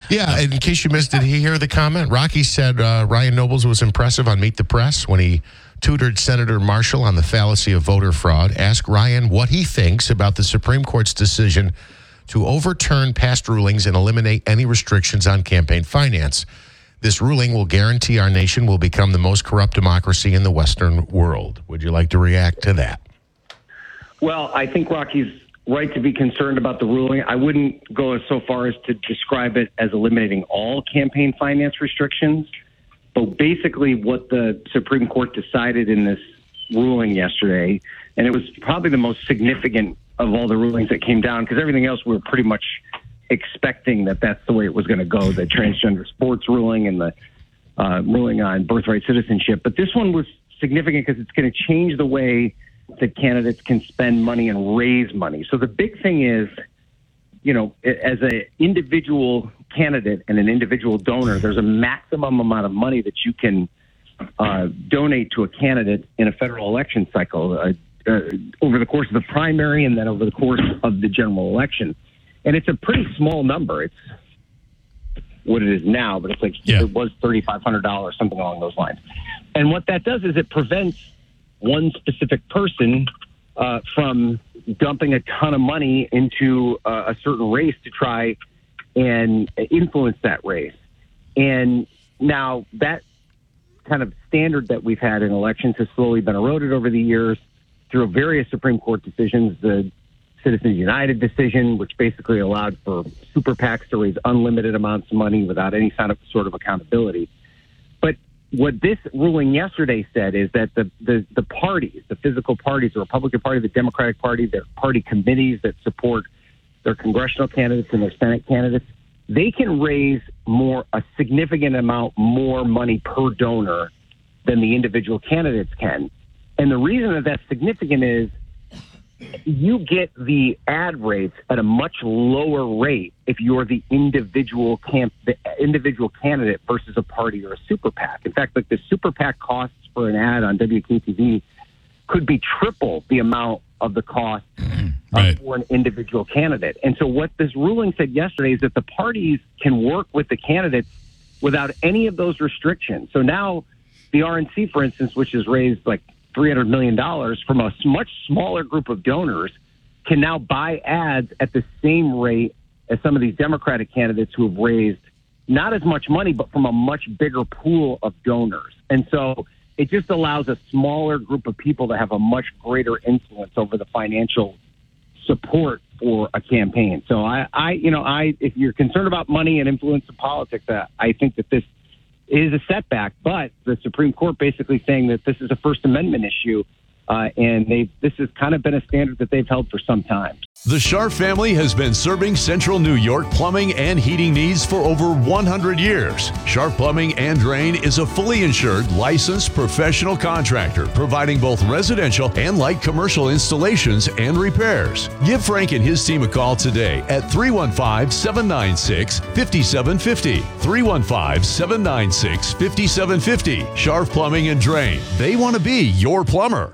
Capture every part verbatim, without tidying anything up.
Yeah, in case you missed it, he hear the comment. Rocky said uh, Ryan Nobles was impressive on Meet the Press when he tutored Senator Marshall on the fallacy of voter fraud. Ask Ryan what he thinks about the Supreme Court's decision to overturn past rulings and eliminate any restrictions on campaign finance. This ruling will guarantee our nation will become the most corrupt democracy in the Western world. Would you like to react to that? Well, I think Rocky's right to be concerned about the ruling. I wouldn't go so far as to describe it as eliminating all campaign finance restrictions. But basically what the Supreme Court decided in this ruling yesterday, and it was probably the most significant of all the rulings that came down, because everything else we were pretty much expecting that that's the way it was going to go, the transgender sports ruling and the uh, ruling on birthright citizenship. But this one was significant because it's going to change the way that candidates can spend money and raise money. So the big thing is, you know, as an individual candidate and an individual donor, there's a maximum amount of money that you can uh, donate to a candidate in a federal election cycle uh, uh, over the course of the primary and then over the course of the general election. And it's a pretty small number. It's what it is now, but it's like yeah. it was thirty-five hundred dollars, something along those lines. And what that does is it prevents one specific person uh, from dumping a ton of money into uh, a certain race to try and influence that race. And now that kind of standard that we've had in elections has slowly been eroded over the years through various Supreme Court decisions. The Citizens United decision, which basically allowed for super PACs to raise unlimited amounts of money without any kind of sort of accountability. But what this ruling yesterday said is that the, the, the parties, the physical parties, the Republican Party, the Democratic Party, their party committees that support their congressional candidates and their Senate candidates, they can raise more, a significant amount more money per donor than the individual candidates can. And the reason that that's significant is you get the ad rates at a much lower rate if you're the individual camp, the individual candidate versus a party or a super PAC. In fact, like the super PAC costs for an ad on W K T V could be triple the amount of the cost right. for an individual candidate. And so what this ruling said yesterday is that the parties can work with the candidates without any of those restrictions. So now the R N C, for instance, which has raised like three hundred million dollars from a much smaller group of donors, can now buy ads at the same rate as some of these Democratic candidates who have raised not as much money, but from a much bigger pool of donors. And so it just allows a smaller group of people to have a much greater influence over the financial support for a campaign. So I, I you know, I if you're concerned about money and influence in politics, uh, I think that this is a setback, but the Supreme Court basically saying that this is a First Amendment issue, uh, and they this has kind of been a standard that they've held for some time. The Scharf family has been serving Central New York plumbing and heating needs for over one hundred years. Scharf Plumbing and Drain is a fully insured, licensed professional contractor providing both residential and light commercial installations and repairs. Give Frank and his team a call today at three one five, seven nine six, five seven five zero. three one five, seven nine six, five seven five zero. Scharf Plumbing and Drain. They want to be your plumber.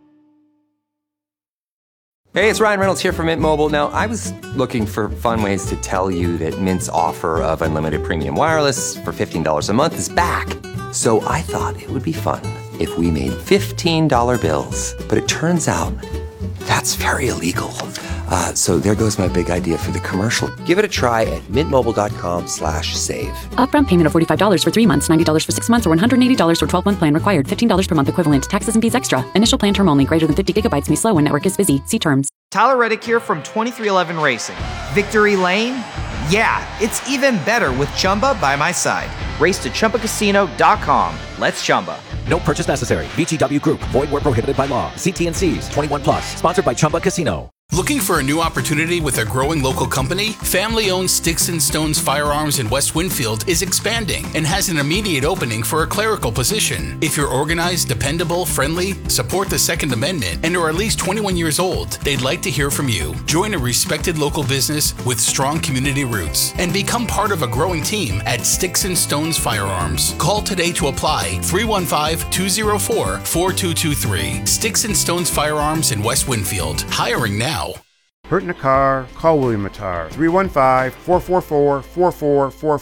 Hey, it's Ryan Reynolds here from Mint Mobile. Now, I was looking for fun ways to tell you that Mint's offer of unlimited premium wireless for fifteen dollars a month is back. So I thought it would be fun if we made fifteen dollar bills. But it turns out that's very illegal. Uh, so there goes my big idea for the commercial. Give it a try at mintmobile.com slash save. Upfront payment of forty-five dollars for three months, ninety dollars for six months, or one hundred eighty dollars for twelve-month plan required. fifteen dollars per month equivalent. Taxes and fees extra. Initial plan term only. Greater than fifty gigabytes may slow when network is busy. See terms. Tyler Reddick here from twenty-three eleven Racing. Victory Lane? Yeah, it's even better with Chumba by my side. Race to Chumba Casino dot com. Let's Chumba. No purchase necessary. V G W Group. Void where prohibited by law. See T and C's. twenty-one plus. Sponsored by Chumba Casino. Looking for a new opportunity with a growing local company? Family-owned Sticks and Stones Firearms in West Winfield is expanding and has an immediate opening for a clerical position. If you're organized, dependable, friendly, support the Second Amendment, and are at least twenty-one years old, they'd like to hear from you. Join a respected local business with strong community roots and become part of a growing team at Sticks and Stones Firearms. Call today to apply. three one five, two zero four, four two two three. Sticks and Stones Firearms in West Winfield. Hiring now. Hurt in a car? Call William Mattar. three one five, four four four, four four four four.